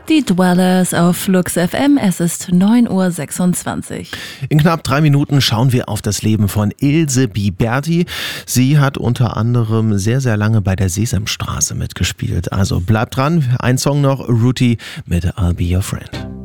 Die Dwellers auf Flux FM, es ist 9:26 Uhr. In knapp 3 Minuten schauen wir auf das Leben von Ilse Biberti. Sie hat unter anderem sehr, sehr lange bei der Sesamstraße mitgespielt. Also bleibt dran, ein Song noch, Ruti mit I'll Be Your Friend.